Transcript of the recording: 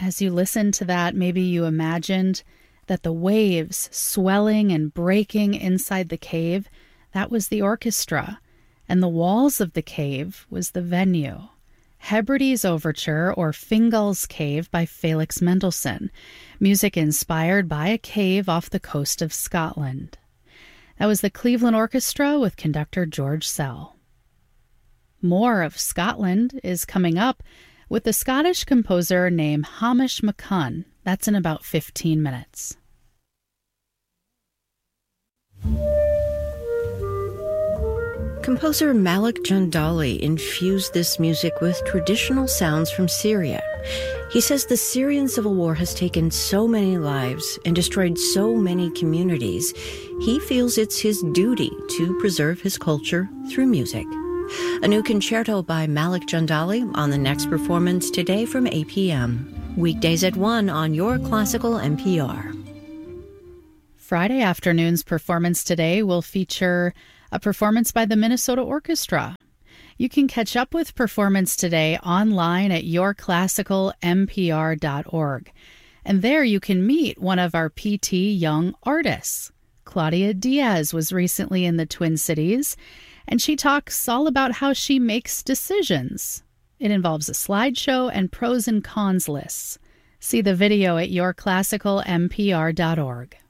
As you listened to that, maybe you imagined that the waves swelling and breaking inside the cave, that was the orchestra, and the walls of the cave was the venue. Hebrides Overture, or Fingal's Cave by Felix Mendelssohn, music inspired by a cave off the coast of Scotland. That was the Cleveland Orchestra with conductor George Sell. More of Scotland is coming up with the Scottish composer named Hamish McCunn. That's in about 15 minutes. Composer Malik Jandali infused this music with traditional sounds from Syria. He says the Syrian civil war has taken so many lives and destroyed so many communities. He feels it's his duty to preserve his culture through music. A new concerto by Malik Jandali on the next Performance Today from 8 p.m. Weekdays at 1 on Your Classical NPR. Friday afternoon's Performance Today will feature a performance by the Minnesota Orchestra. You can catch up with Performance Today online at yourclassicalnpr.org. And there you can meet one of our PT Young artists. Claudia Diaz was recently in the Twin Cities, and she talks all about how she makes decisions. It involves a slideshow and pros and cons lists. See the video at yourclassicalnpr.org.